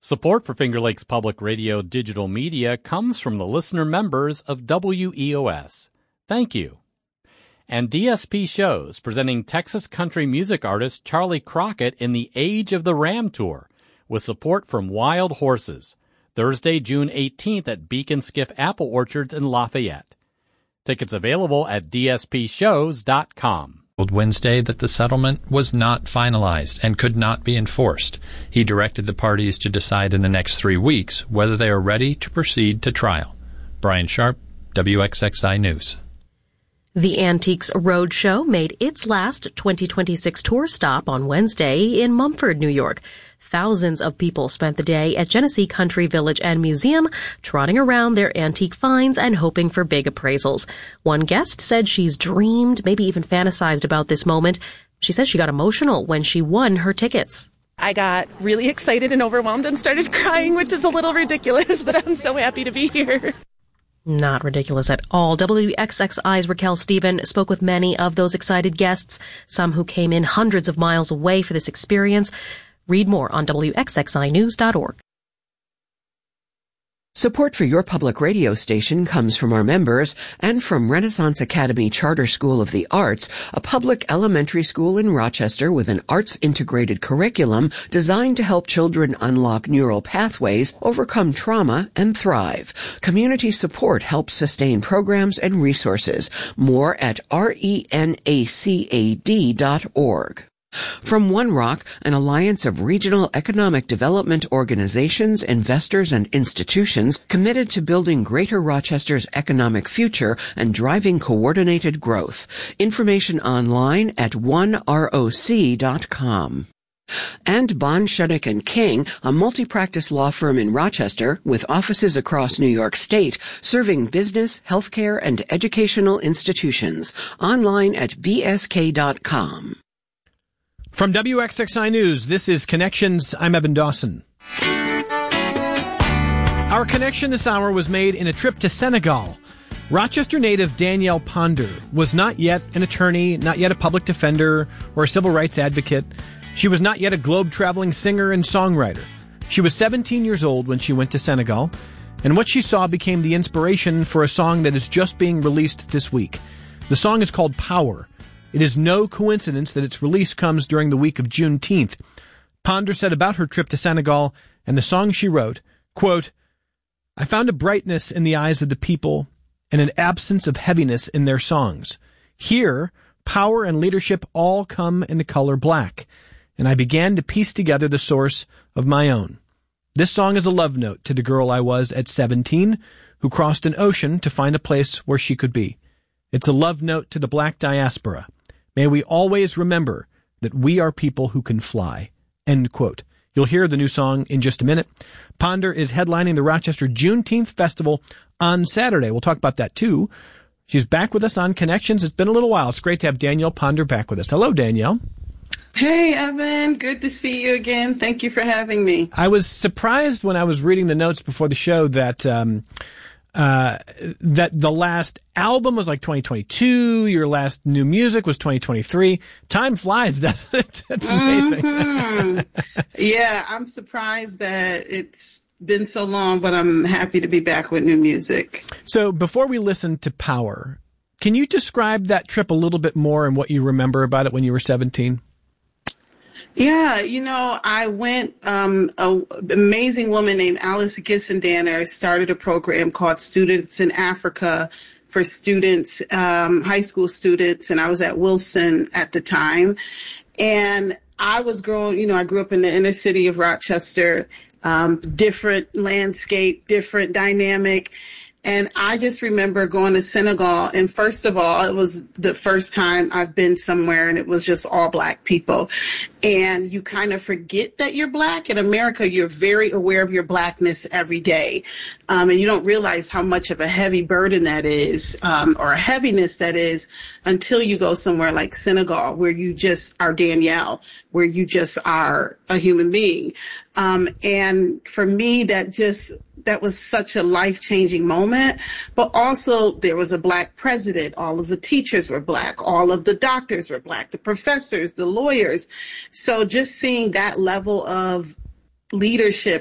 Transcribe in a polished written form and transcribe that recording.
Support for Finger Lakes Public Radio digital media comes from the listener members of WEOS. Thank you. And DSP Shows, presenting Texas country music artist Charlie Crockett in the Age of the Ram Tour, with support from Wild Horses, Thursday, June 18th at Beacon Skiff Apple Orchards in Lafayette. Tickets available at dspshows.com. Wednesday that the settlement was not finalized and could not be enforced. He directed the parties to decide in the next 3 weeks whether they are ready to proceed to trial. Brian Sharp, WXXI News. The Antiques Roadshow made its last 2026 tour stop on Wednesday in Mumford, New York. Thousands of people spent the day at Genesee Country Village and Museum, trotting around their antique finds and hoping for big appraisals. One guest said she's dreamed, maybe even fantasized about this moment. She says she got emotional when she won her tickets. I got really excited and overwhelmed and started crying, which is a little ridiculous, but I'm so happy to be here. Not ridiculous at all. WXXI's Raquel Stephen spoke with many of those excited guests, some who came in hundreds of miles away for this experience. Read more on WXXInews.org. Support for your public radio station comes from our members and from Renaissance Academy Charter School of the Arts, a public elementary school in Rochester with an arts-integrated curriculum designed to help children unlock neural pathways, overcome trauma, and thrive. Community support helps sustain programs and resources. More at renacad.org. From One Rock, an alliance of regional economic development organizations, investors, and institutions committed to building Greater Rochester's economic future and driving coordinated growth. Information online at oneroc.com. And Bond, Shuddock & King, a multi-practice law firm in Rochester with offices across New York State, serving business, healthcare, and educational institutions. Online at bsk.com. From WXXI News, this is Connections. I'm Evan Dawson. Our connection this hour was made in a trip to Senegal. Rochester native Danielle Ponder was not yet an attorney, not yet a public defender or a civil rights advocate. She was not yet a globe-traveling singer and songwriter. She was 17 years old when she went to Senegal, and what she saw became the inspiration for a song that is just being released this week. The song is called Power. It is no coincidence that its release comes during the week of Juneteenth. Ponder said about her trip to Senegal and the song she wrote, quote, "I found a brightness in the eyes of the people and an absence of heaviness in their songs. Here, power and leadership all come in the color black, and I began to piece together the source of my own. This song is a love note to the girl I was at 17, who crossed an ocean to find a place where she could be. It's a love note to the black diaspora. May we always remember that we are people who can fly." End quote. You'll hear the new song in just a minute. Ponder is headlining the Rochester Juneteenth Festival on Saturday. We'll talk about that, too. She's back with us on Connections. It's been a little while. It's great to have Danielle Ponder back with us. Hello, Danielle. Hey, Evan. Good to see you again. Thank you for having me. I was surprised when I was reading the notes before the show that that the last album was like 2022, your last new music was 2023. Time flies, doesn't it? That's amazing. Mm-hmm. Yeah, I'm surprised that it's been so long, but I'm happy to be back with new music. So before we listen to Power, can you describe that trip a little bit more and what you remember about it when you were 17? Yeah, I went, an amazing woman named Alice Gissendanner started a program called Students in Africa for students, high school students, and I was at Wilson at the time. And I was I grew up in the inner city of Rochester, different landscape, different dynamic. And I just remember going to Senegal, and first of all, it was the first time I've been somewhere, and it was just all black people. And you kind of forget that you're black. In America, you're very aware of your blackness every day. And you don't realize how much of a heavy burden that is, or a heaviness that is, until you go somewhere like Senegal, where you just are Danielle, where you just are a human being. And for me, that was such a life-changing moment. But also, there was a black president. All of the teachers were black. All of the doctors were black. The professors, the lawyers. So just seeing that level of leadership